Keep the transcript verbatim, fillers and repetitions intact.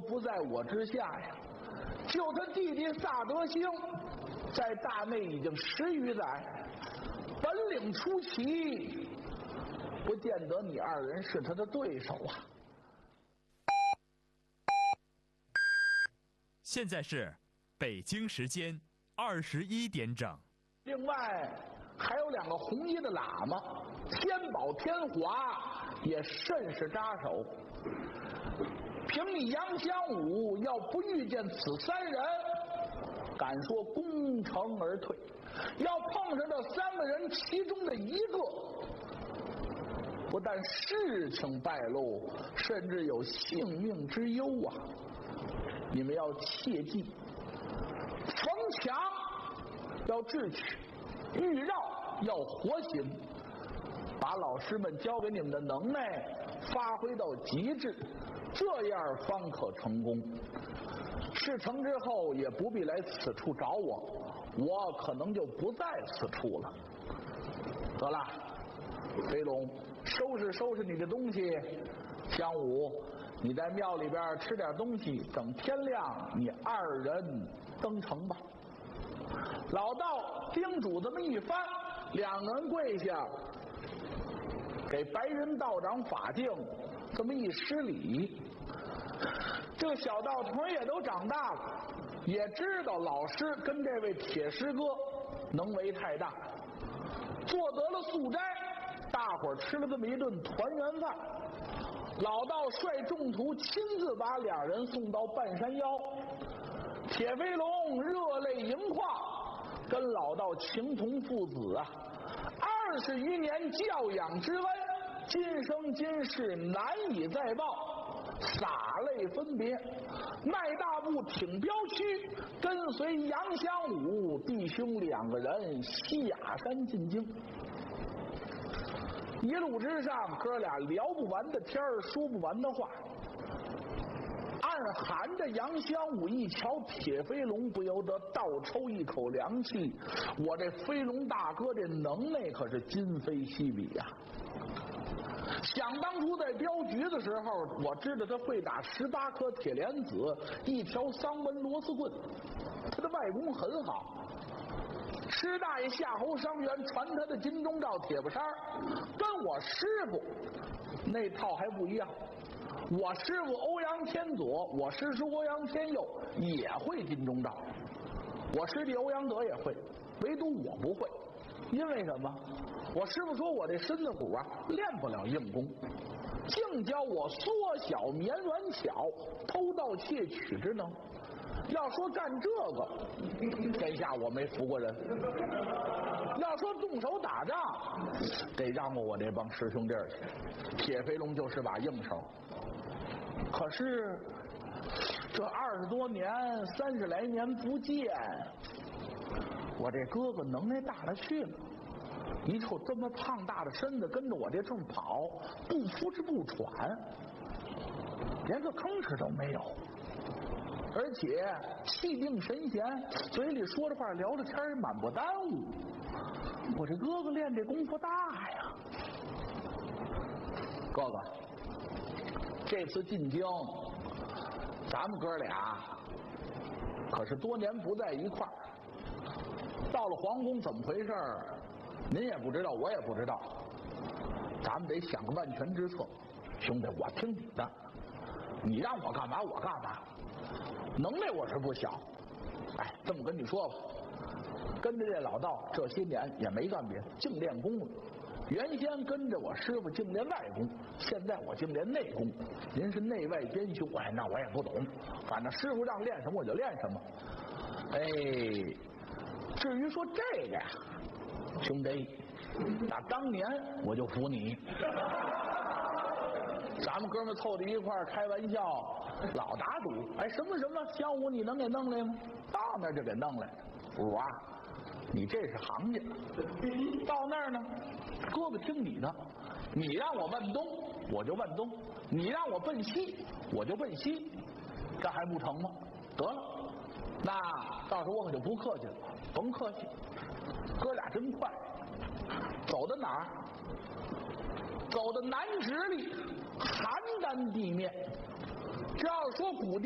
不在我之下呀。就他弟弟萨德星，在大内已经十余载，本领出奇，不见得你二人是他的对手啊。 现在是北京时间二十一点整。 另外还有两个红衣的喇嘛，天宝天华也甚是扎手。凭你杨香武要不遇见此三人，敢说攻城而退；要碰上这三个人其中的一个，不但事情败露，甚至有性命之忧啊！你们要切记，逢强要智取，遇绕要活心，把老师们教给你们的能耐发挥到极致，这样方可成功。事成之后也不必来此处找我，我可能就不在此处了。得了，飞龙，收拾收拾你的东西。香武，你在庙里边吃点东西，等天亮你二人登城吧。老道叮嘱这么一番，两人跪下，给白人道长法镜这么一施礼。这个小道童也都长大了，也知道老师跟这位铁师哥能为太大，做得了素斋，大伙儿吃了这么一顿团圆饭。老道率众徒亲自把两人送到半山腰，铁飞龙热泪盈眶，跟老道情同父子啊，二十余年教养之恩，今生今世难以再报，洒泪分别，迈大步挺镖躯，跟随杨香武弟兄两个人下山进京。一路之上，哥俩聊不完的天儿，说不完的话。暗含着杨香武一瞧铁飞龙，不由得倒抽一口凉气。我这飞龙大哥这能耐可是今非昔比呀、啊！想当初在镖局的时候，我知道他会打十八颗铁莲子，一条桑纹螺丝棍，他的外功很好。师大爷夏侯伤员传他的金钟罩铁布衫，跟我师傅那套还不一样。我师傅欧阳天左，我师叔欧阳天右也会金钟罩，我师弟欧阳德也会，唯独我不会。因为什么？我师傅说我这身子骨啊练不了硬功，净教我缩小绵软巧，偷盗窃取之能。要说干这个，天下我没服过人。要说动手打仗，得让过我这帮师兄弟去。铁飞龙就是把硬手。可是这二十多年、三十来年不见，我这哥哥能耐大了去了。一瞅这么胖大的身子跟着我这正跑，不呼哧不喘，连个吭哧都没有。而且气定神闲，嘴里说着话聊着天也满不耽误。我这哥哥练这功夫大呀！哥哥，这次进京，咱们哥俩可是多年不在一块儿。到了皇宫怎么回事？您也不知道，我也不知道。咱们得想个万全之策。兄弟，我听你的，你让我干嘛我干嘛。能耐我是不小，哎，这么跟你说吧，跟着这老道这些年也没干别的，净练功了。原先跟着我师傅净练外功，现在我净练内功。您是内外兼修，哎，那我也不懂，反正师傅让练什么我就练什么。哎，至于说这个呀，兄弟，打当年我就服你。咱们哥们凑在一块儿开玩笑，老打赌，哎，什么什么香武你能给弄来吗？到那儿就给弄来。我啊，你这是行家，到那儿呢，哥哥听你的，你让我问东我就问东，你让我奔西我就奔西，这还不成吗？得了，那到时候我可就不客气了，甭客气，哥俩真快，走到哪儿？走到南直里，邯郸地面。这要说古